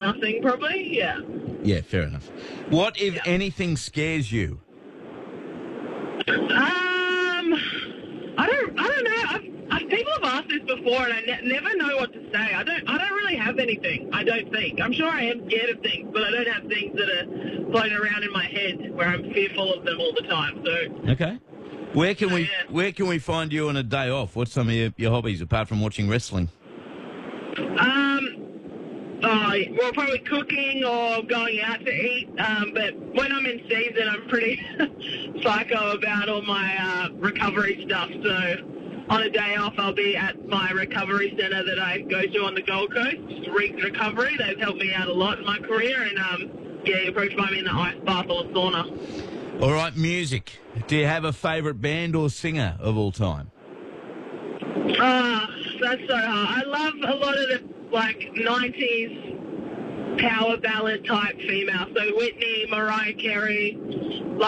nothing, probably. Yeah. Yeah, fair enough. What, if anything, scares you? I don't know. People have asked this before, and I never know what to say. I don't really have anything. I don't think. I'm sure I am scared of things, but I don't have things that are floating around in my head where I'm fearful of them all the time. So Okay. Where can we find you on a day off? What's some of your hobbies apart from watching wrestling? Well, probably cooking or going out to eat. But when I'm in season, I'm pretty psycho about all my recovery stuff. So on a day off, I'll be at my recovery centre that I go to on the Gold Coast, Reeks Recovery. They've helped me out a lot in my career, and you'll probably find me in the ice bath or sauna. All right, music. Do you have a favourite band or singer of all time? That's so hard. I love a lot of the 90s power ballad type female. So Whitney, Mariah Carey,